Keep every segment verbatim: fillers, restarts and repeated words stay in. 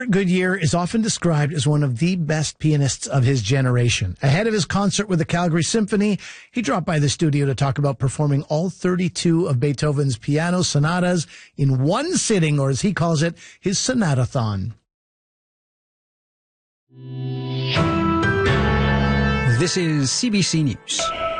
Goodyear is often described as one of the best pianists of his generation. Ahead of his concert with the Calgary Symphony, he dropped by the studio to talk about performing all thirty-two of Beethoven's piano sonatas in one sitting, or as he calls it, his sonatathon. This is C B C News.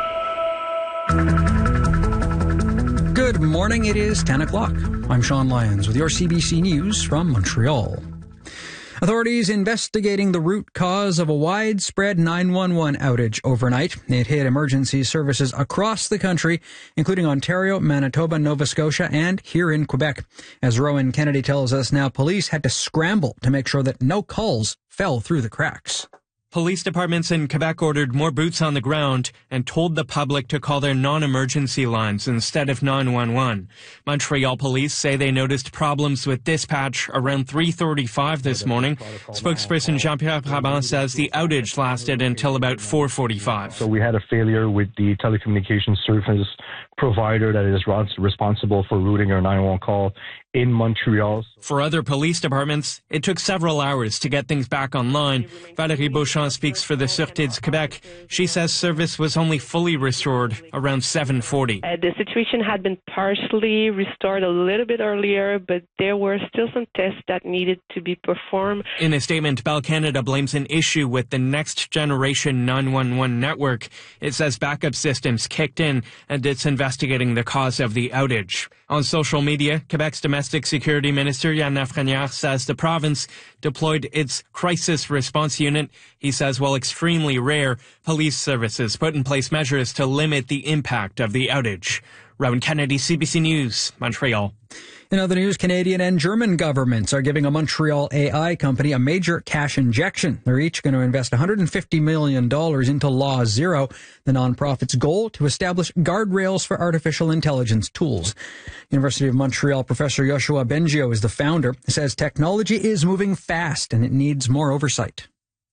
Good morning, it is ten o'clock. I'm Sean Lyons with your C B C News from Montreal. Authorities investigating the root cause of a widespread nine one one outage overnight. It hit emergency services across the country, including Ontario, Manitoba, Nova Scotia, and here in Quebec. As Rowan Kennedy tells us now, police had to scramble to make sure that no calls fell through the cracks. Police departments in Quebec ordered more boots on the ground and told the public to call their non-emergency lines instead of nine one one. Montreal police say they noticed problems with dispatch around three thirty-five this morning. Spokesperson Jean-Pierre Brabant says the outage lasted until about four forty-five. So we had a failure with the telecommunications service provider that is responsible for routing our nine one one call in Montreal. For other police departments, it took several hours to get things back online. Valérie Beauchamp speaks for the Sûreté du Québec. She says service was only fully restored around seven forty. Uh, the situation had been partially restored a little bit earlier, but there were still some tests that needed to be performed. In a statement, Bell Canada blames an issue with the next generation nine one one network. It says backup systems kicked in and it's investigating the cause of the outage. On social media, Quebec's domestic security minister Yann Lafrenière says the province deployed its crisis response unit. He says while extremely rare, police services put in place measures to limit the impact of the outage. Rowan Kennedy, C B C News, Montreal. In other news, Canadian and German governments are giving a Montreal A I company a major cash injection. They're each going to invest one hundred fifty million dollars into Law Zero, the nonprofit's goal to establish guardrails for artificial intelligence tools. University of Montreal professor Yoshua Bengio is the founder. He says technology is moving fast and it needs more oversight.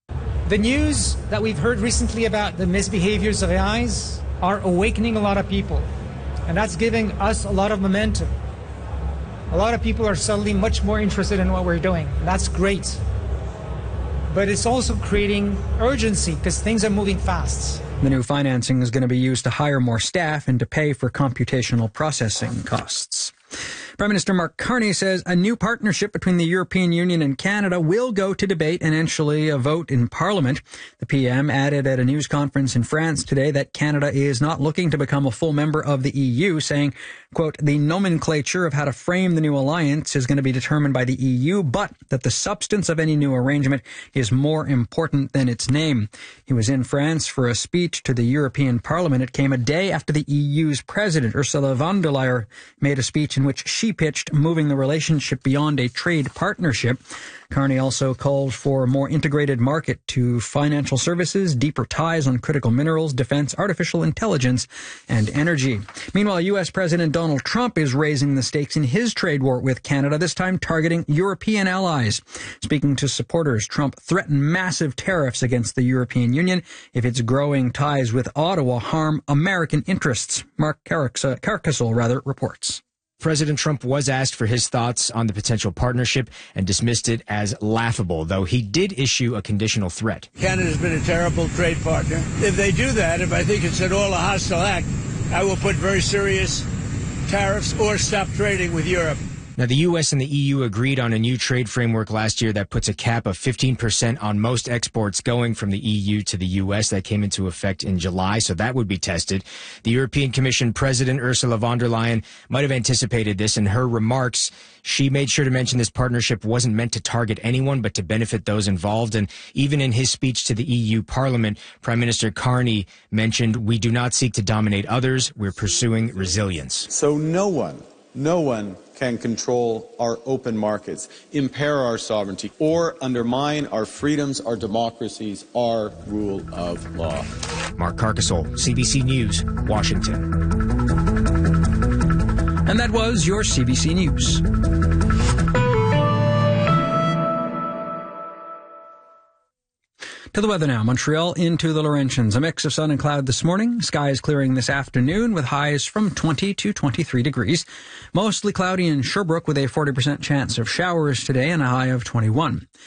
The news that we've heard recently about the misbehaviors of A Is are awakening a lot of people, and that's giving us a lot of momentum. A lot of people are suddenly much more interested in what we're doing. That's great. But it's also creating urgency because things are moving fast. The new financing is going to be used to hire more staff and to pay for computational processing costs. Prime Minister Mark Carney says a new partnership between the European Union and Canada will go to debate and eventually a vote in Parliament. The P M added at a news conference in France today that Canada is not looking to become a full member of the E U, saying, quote, the nomenclature of how to frame the new alliance is going to be determined by the E U, but that the substance of any new arrangement is more important than its name. He was in France for a speech to the European Parliament. It came a day after the E U's president, Ursula von der Leyen, made a speech in which she pitched moving the relationship beyond a trade partnership. Carney also called for a more integrated market to financial services, deeper ties on critical minerals, defense, artificial intelligence, and energy. Meanwhile, U S President Donald Trump is raising the stakes in his trade war with Canada, this time targeting European allies. Speaking to supporters, Trump threatened massive tariffs against the European Union if its growing ties with Ottawa harm American interests. Mark Carcasole, rather, reports. President Trump was asked for his thoughts on the potential partnership and dismissed it as laughable, though he did issue a conditional threat. Canada's been a terrible trade partner. If they do that, if I think it's at all a hostile act, I will put very serious tariffs or stop trading with Europe. Now, the U S and the E U agreed on a new trade framework last year that puts a cap of fifteen percent on most exports going from the E U to the U S. That came into effect in July, so that would be tested. The European Commission President Ursula von der Leyen might have anticipated this. In her remarks, she made sure to mention this partnership wasn't meant to target anyone, but to benefit those involved. And even in his speech to the E U Parliament, Prime Minister Carney mentioned, we do not seek to dominate others. We're pursuing resilience. So no one, no one can control our open markets, impair our sovereignty, or undermine our freedoms, our democracies, our rule of law. Mark Carcasole, C B C News, Washington. And that was your C B C News. To the weather now. Montreal into the Laurentians. A mix of sun and cloud this morning. Skies clearing this afternoon with highs from twenty to twenty-three degrees. Mostly cloudy in Sherbrooke with a forty percent chance of showers today and a high of twenty-one.